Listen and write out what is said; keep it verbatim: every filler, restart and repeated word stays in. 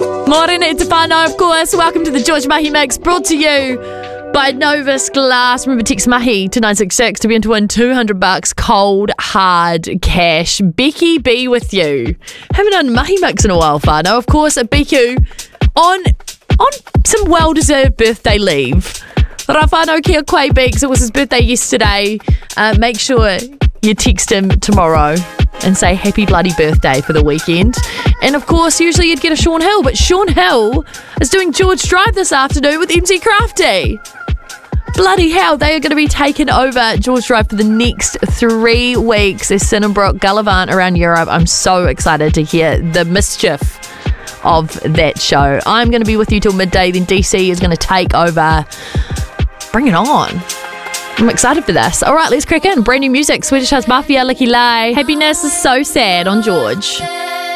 Morena e te whānau, of course. Welcome to the George Mahi Mix, brought to you by Novus Glass. Remember, text Mahi to nine six six to be in to win two hundred bucks cold, hard cash. Becky B with you. Haven't done Mahi Mix in a while, whānau. Of course, at B Q on, on some well-deserved birthday leave. Rā whānau kia koe Beaks. It was his birthday yesterday. Uh, make sure you text him tomorrow and say happy bloody birthday for the weekend. And of course, usually you'd get a Sean Hill, but Sean Hill is doing George Drive this afternoon with M C Crafty. Bloody hell, they are going to be taking over George Drive for the next three weeks as Cinnabrook gallivant around Europe. I'm so excited to hear the mischief of that show. I'm going to be with you till midday, then D C is going to take over. Bring it on. I'm excited for this. All right, let's crack in. Brand new music, Swedish House Mafia, Licky Lay. Happiness is so sad on George.